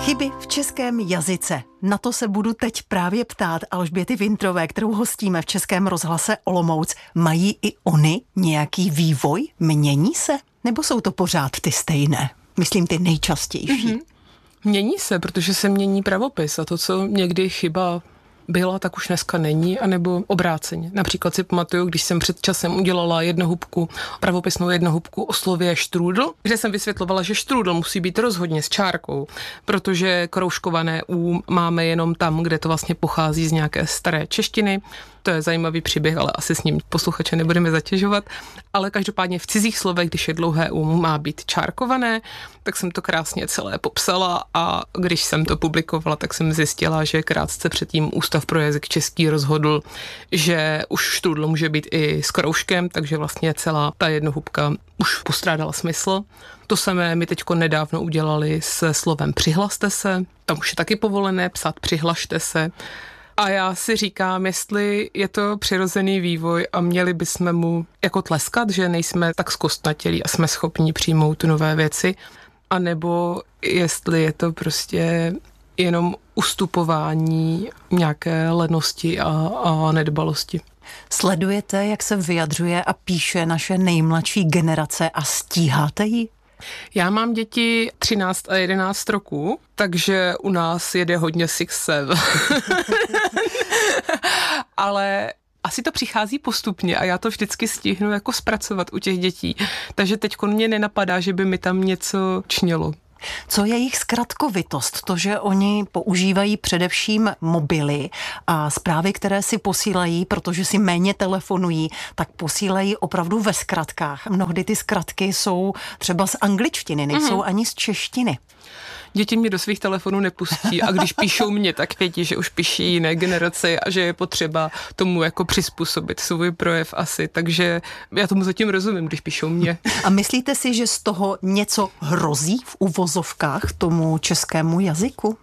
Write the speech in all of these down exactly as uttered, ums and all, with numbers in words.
Chyby v českém jazyce. Na to se budu teď právě ptát Alžběty Wintrové, kterou hostíme v Českém rozhlase Olomouc. Mají i oni nějaký vývoj? Mění se? Nebo jsou to pořád ty stejné? Myslím ty nejčastější. Mm-hmm. Mění se, protože se mění pravopis a to, co někdy chyba byla, tak už dneska není, anebo obráceně. Například si pamatuju, když jsem před časem udělala jednohubku, pravopisnou jednohubku o slově štrůdl, kde jsem vysvětlovala, že štrůdl musí být rozhodně s čárkou, protože kroužkované U máme jenom tam, kde to vlastně pochází z nějaké staré češtiny. To je zajímavý příběh, ale asi s ním posluchače nebudeme zatěžovat. Ale každopádně v cizích slovech, když je dlouhé U, má být čárkované, tak jsem to krásně celé popsala a když jsem to publikovala, tak jsem zjistila, že krátce předtím Ústav pro jazyk český rozhodl, že už štrůdl může být i s kroužkem, takže vlastně celá ta jednohubka už postrádala smysl. To samé my teďko nedávno udělali se slovem přihlaste se, tam už je taky povolené psát přihlašte se. A já si říkám, jestli je to přirozený vývoj a měli bychom mu jako tleskat, že nejsme tak zkostnatělí a jsme schopni přijmout nové věci, anebo jestli je to prostě jenom ustupování nějaké lenosti a, a nedbalosti. Sledujete, jak se vyjadřuje a píše naše nejmladší generace a stíháte ji? Já mám děti třináct a jedenáct roků, takže u nás jede hodně six seven. Ale asi to přichází postupně a já to vždycky stihnu jako zpracovat u těch dětí. Takže teďko mě nenapadá, že by mi tam něco čnělo. Co je jejich zkratkovitost? To, že oni používají především mobily a zprávy, které si posílají, protože si méně telefonují, tak posílají opravdu ve zkratkách. Mnohdy ty zkratky jsou třeba z angličtiny, nejsou mm. ani z češtiny. Děti mě do svých telefonů nepustí a když píšou mě, tak vědí, že už píší jiné generace a že je potřeba tomu jako přizpůsobit svůj projev asi, takže já tomu zatím rozumím, když píšou mě. A myslíte si, že z toho něco hrozí v uvozovkách tomu českému jazyku?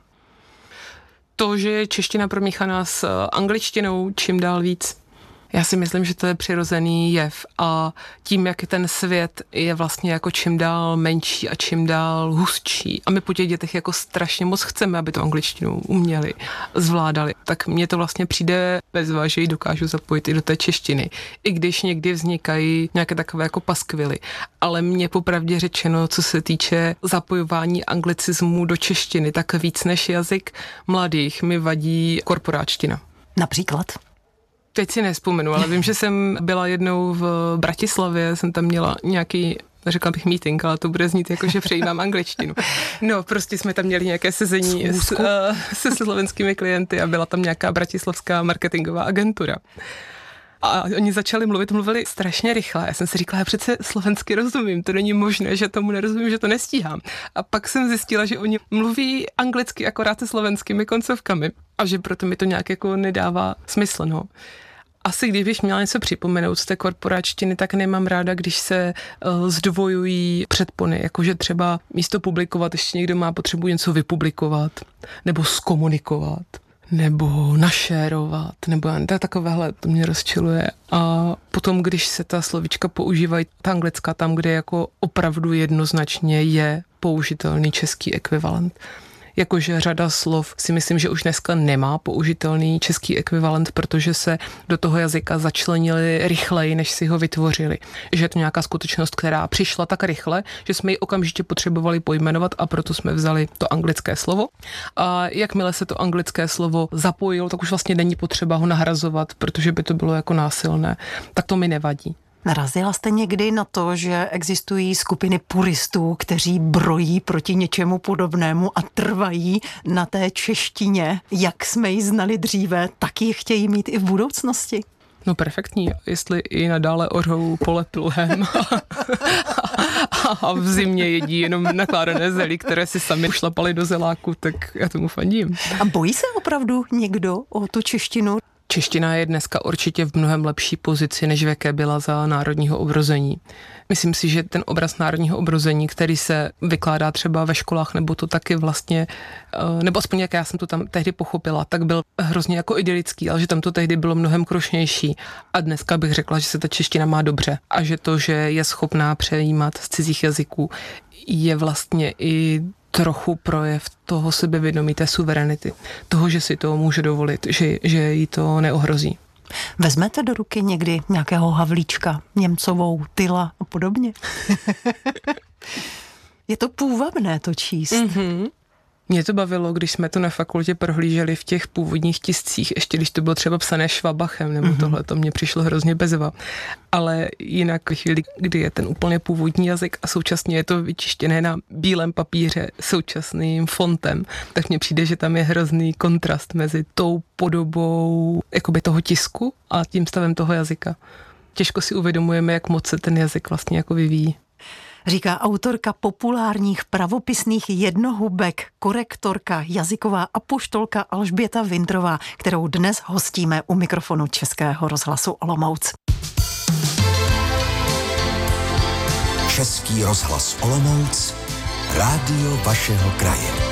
To, že je čeština promíchaná s angličtinou čím dál víc. Já si myslím, že to je přirozený jev a tím, jak ten svět je vlastně jako čím dál menší a čím dál hustší a my po těch dětech jako strašně moc chceme, aby to angličtinu uměli, zvládali, tak mně to vlastně přijde bezva, že ji dokážu zapojit i do té češtiny, i když někdy vznikají nějaké takové jako paskvily. Ale mě popravdě řečeno, co se týče zapojování anglicismů do češtiny, tak víc než jazyk mladých mi vadí korporáčtina. Například? Teď si nespomenu, ale vím, že jsem byla jednou v Bratislavě, jsem tam měla nějaký, řekla bych meeting, ale to bude znít jako, že přejímám angličtinu. No, prostě jsme tam měli nějaké sezení s, uh, se slovenskými klienty a byla tam nějaká bratislavská marketingová agentura. A oni začali mluvit, mluvili strašně rychle. Já jsem si říkala, já přece slovensky rozumím, to není možné, že tomu nerozumím, že to nestíhám. A pak jsem zjistila, že oni mluví anglicky akorát se slovenskými koncovkami a že proto mi to nějak jako nedává smysl, no. Asi kdybych měla něco připomenout z té korporáčtiny, tak nemám ráda, když se uh, zdvojují předpony, jakože třeba místo publikovat ještě někdo má potřebu něco vypublikovat nebo zkomunikovat nebo našérovat, nebo to takovéhle, to mě rozčiluje. A potom, když se ta slovíčka používají, ta anglická tam, kde jako opravdu jednoznačně je použitelný český ekvivalent. Jakože řada slov si myslím, že už dneska nemá použitelný český ekvivalent, protože se do toho jazyka začlenili rychleji, než si ho vytvořili. Že je to nějaká skutečnost, která přišla tak rychle, že jsme ji okamžitě potřebovali pojmenovat a proto jsme vzali to anglické slovo. A jakmile se to anglické slovo zapojilo, tak už vlastně není potřeba ho nahrazovat, protože by to bylo jako násilné. Tak to mi nevadí. Narazila jste někdy na to, že existují skupiny puristů, kteří brojí proti něčemu podobnému a trvají na té češtině, jak jsme ji znali dříve, tak ji chtějí mít i v budoucnosti? No perfektní, jestli i nadále ořou pole pluhem a, a, a v zimě jedí jenom nakládané zelí, které si sami ušlapali do zeláku, tak já tomu fandím. A bojí se opravdu někdo o tu češtinu? Čeština je dneska určitě v mnohem lepší pozici, než v jaké byla za národního obrození. Myslím si, že ten obraz národního obrození, který se vykládá třeba ve školách, nebo to taky vlastně, nebo aspoň jak já jsem to tam tehdy pochopila, tak byl hrozně jako idylický, ale že tam to tehdy bylo mnohem krušnější. A dneska bych řekla, že se ta čeština má dobře a že to, že je schopná přejímat z cizích jazyků, je vlastně i trochu projev toho sebevědomí, té suverenity, toho, že si to může dovolit, že, že jí to neohrozí. Vezmete do ruky někdy nějakého Havlíčka, Němcovou, Tyla a podobně? Je to půvabné to číst. Mm-hmm. Mě to bavilo, když jsme to na fakultě prohlíželi v těch původních tiscích, ještě když to bylo třeba psané Švabachem, nebo mm-hmm. tohle, to mně přišlo hrozně bezva. Ale jinak ve chvíli, kdy je ten úplně původní jazyk a současně je to vyčištěné na bílém papíře současným fontem, tak mně přijde, že tam je hrozný kontrast mezi tou podobou jakoby toho tisku a tím stavem toho jazyka. Těžko si uvědomujeme, jak moc se ten jazyk vlastně jako vyvíjí. Říká autorka populárních pravopisných jednohubek, korektorka, jazyková apoštolka Alžběta Vindrová, kterou dnes hostíme u mikrofonu Českého rozhlasu Olomouc. Český rozhlas Olomouc, rádio vašeho kraje.